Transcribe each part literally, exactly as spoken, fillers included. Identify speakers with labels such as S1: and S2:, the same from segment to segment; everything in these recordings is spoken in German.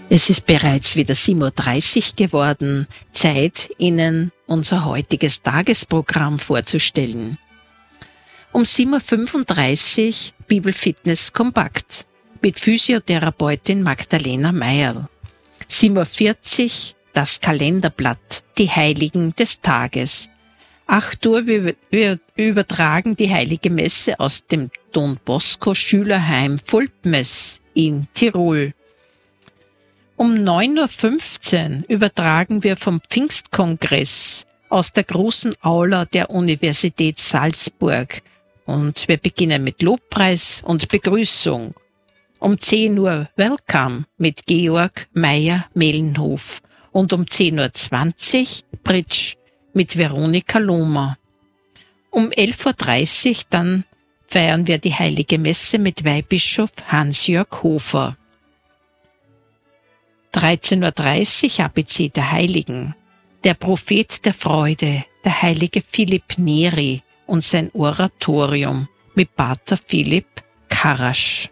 S1: Es ist bereits wieder sieben Uhr dreißig geworden, Zeit, Ihnen unser heutiges Tagesprogramm vorzustellen. Um sieben Uhr fünfunddreißig Bibelfitness kompakt mit Physiotherapeutin Magdalena Meierl. sieben Uhr vierzig das Kalenderblatt, die Heiligen des Tages. acht Uhr wir übertragen die Heilige Messe aus dem Don Bosco Schülerheim Fulpmes in Tirol. Um neun Uhr fünfzehn übertragen wir vom Pfingstkongress aus der großen Aula der Universität Salzburg und wir beginnen mit Lobpreis und Begrüßung. Um zehn Uhr Welcome mit Georg Meyer-Mellenhof und um zehn Uhr zwanzig Bridge mit Veronika Lohmer. Um elf Uhr dreißig dann feiern wir die Heilige Messe mit Weihbischof Hans-Jörg Hofer. dreizehn Uhr dreißig A B C der Heiligen, der Prophet der Freude, der heilige Philipp Neri und sein Oratorium mit Pater Philipp Karasch.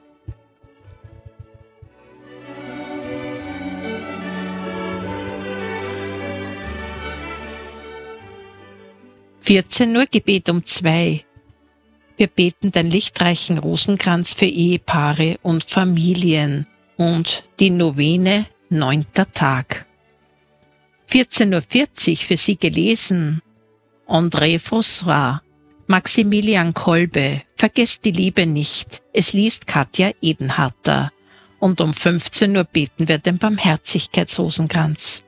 S1: vierzehn Uhr Gebet um zwei. Wir beten den lichtreichen Rosenkranz für Ehepaare und Familien und die Novene neunter Tag. vierzehn Uhr vierzig für Sie gelesen André François, Maximilian Kolbe, Vergesst die Liebe nicht, es liest Katja Edenharter. Und um fünfzehn Uhr beten wir den Barmherzigkeitsrosenkranz.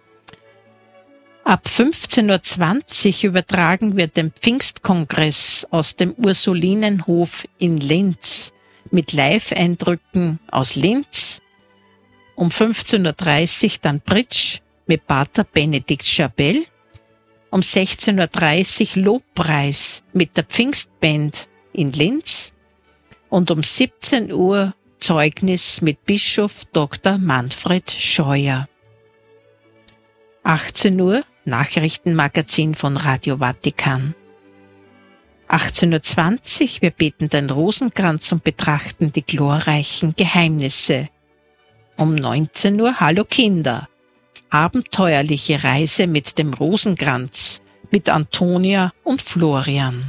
S1: Ab fünfzehn Uhr zwanzig übertragen wir den Pfingstkongress aus dem Ursulinenhof in Linz mit Live-Eindrücken aus Linz. Um fünfzehn Uhr dreißig dann Bridge mit Pater Benedikt Schabell. Um sechzehn Uhr dreißig Lobpreis mit der Pfingstband in Linz. Und um siebzehn Uhr Zeugnis mit Bischof Doktor Manfred Scheuer. achtzehn Uhr Nachrichtenmagazin von Radio Vatikan. achtzehn Uhr zwanzig wir beten den Rosenkranz und betrachten die glorreichen Geheimnisse. Um neunzehn Uhr Hallo Kinder, abenteuerliche Reise mit dem Rosenkranz mit Antonia und Florian.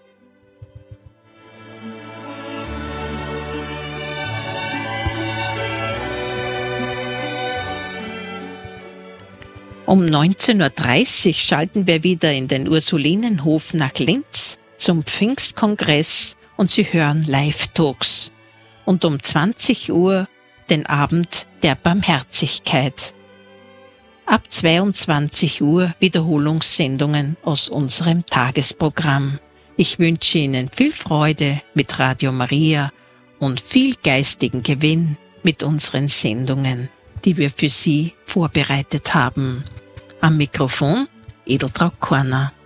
S1: Um neunzehn Uhr dreißig schalten wir wieder in den Ursulinenhof nach Linz zum Pfingstkongress und Sie hören Live-Talks. Und um zwanzig Uhr den Abend der Barmherzigkeit. Ab zweiundzwanzig Uhr Wiederholungssendungen aus unserem Tagesprogramm. Ich wünsche Ihnen viel Freude mit Radio Maria und viel geistigen Gewinn mit unseren Sendungen, die wir für Sie vorbereitet haben. Am Mikrofon Edeltraud Korner.